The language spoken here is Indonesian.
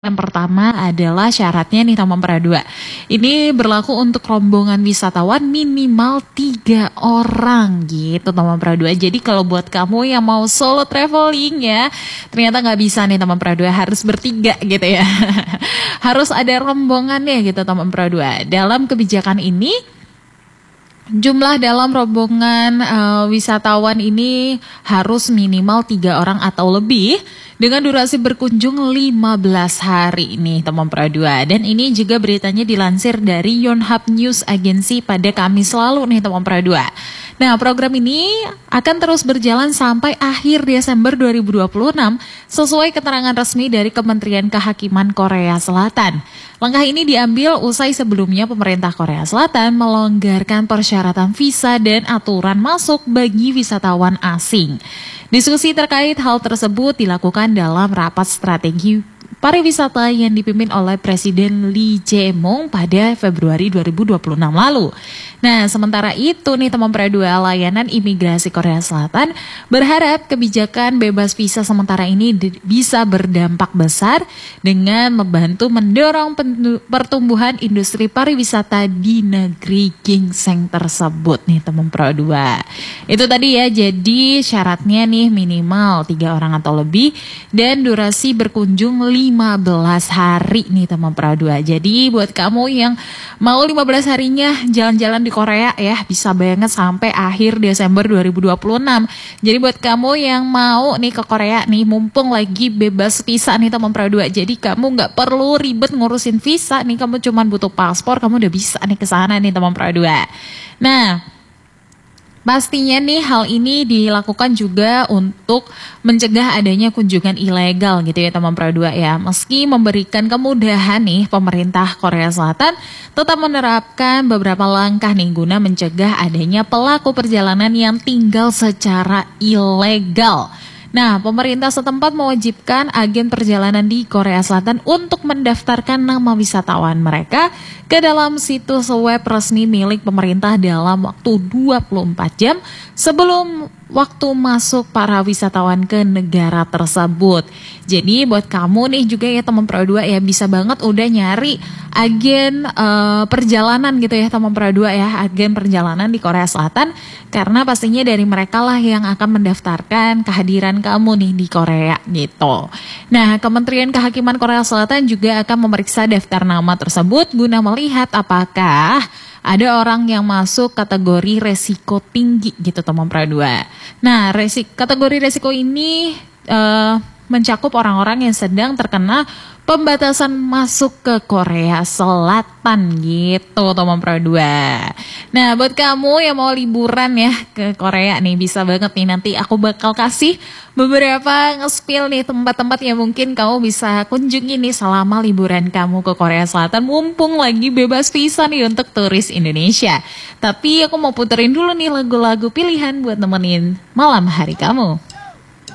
Yang pertama adalah syaratnya nih teman Pradua. Ini berlaku untuk rombongan wisatawan minimal 3 orang gitu teman Pradua. Jadi kalau buat kamu yang mau solo traveling ya, ternyata nggak bisa nih teman Pradua, harus bertiga gitu ya. Harus ada rombongannya gitu teman Pradua. Dalam kebijakan ini, jumlah dalam rombongan wisatawan ini harus minimal 3 orang atau lebih dengan durasi berkunjung 15 hari nih teman Pradua. Dan ini juga beritanya dilansir dari Yonhap News Agency pada Kamis lalu nih teman Pradua. Nah, program ini akan terus berjalan sampai akhir Desember 2026 sesuai keterangan resmi dari Kementerian Kehakiman Korea Selatan. Langkah ini diambil usai sebelumnya pemerintah Korea Selatan melonggarkan persyaratan visa dan aturan masuk bagi wisatawan asing. Diskusi terkait hal tersebut dilakukan dalam rapat strategi pariwisata yang dipimpin oleh Presiden Lee Jae-myung pada Februari 2026 lalu. Nah, sementara itu nih teman Pradua, layanan imigrasi Korea Selatan berharap kebijakan bebas visa sementara ini bisa berdampak besar dengan membantu mendorong pertumbuhan industri pariwisata di negeri ginseng tersebut nih teman Pradua. Itu tadi ya, jadi syaratnya nih minimal 3 orang atau lebih dan durasi berkunjung 15 hari nih teman Pradua. Jadi buat kamu yang mau 15 harinya jalan-jalan di Korea ya, bisa banget sampai akhir Desember 2026. Jadi buat kamu yang mau nih ke Korea nih, mumpung lagi bebas visa nih teman Pradua. Jadi kamu nggak perlu ribet ngurusin visa nih, kamu cuman butuh paspor, kamu udah bisa nih ke sana nih teman Pradua. Nah, pastinya nih hal ini dilakukan juga untuk mencegah adanya kunjungan ilegal gitu ya teman Pradua ya. Meski memberikan kemudahan nih, pemerintah Korea Selatan tetap menerapkan beberapa langkah nih guna mencegah adanya pelaku perjalanan yang tinggal secara ilegal. Nah, pemerintah setempat mewajibkan agen perjalanan di Korea Selatan untuk mendaftarkan nama wisatawan mereka ke dalam situs web resmi milik pemerintah dalam waktu 24 jam sebelum waktu masuk para wisatawan ke negara tersebut. Jadi buat kamu nih juga ya teman Pradua ya, bisa banget udah nyari agen perjalanan gitu ya teman Pradua ya, agen perjalanan di Korea Selatan, karena pastinya dari mereka lah yang akan mendaftarkan kehadiran kamu nih di Korea gitu. Nah, Kementerian Kehakiman Korea Selatan juga akan memeriksa daftar nama tersebut guna melihat apakah ada orang yang masuk kategori resiko tinggi gitu teman Pradua. Nah, kategori resiko ini mencakup orang-orang yang sedang terkena pembatasan masuk ke Korea Selatan gitu teman Pradua. Nah, buat kamu yang mau liburan ya ke Korea nih, bisa banget nih, nanti aku bakal kasih beberapa nge-spill nih tempat-tempat yang mungkin kamu bisa kunjungi nih selama liburan kamu ke Korea Selatan, mumpung lagi bebas visa nih untuk turis Indonesia. Tapi aku mau puterin dulu nih lagu-lagu pilihan buat nemenin malam hari kamu.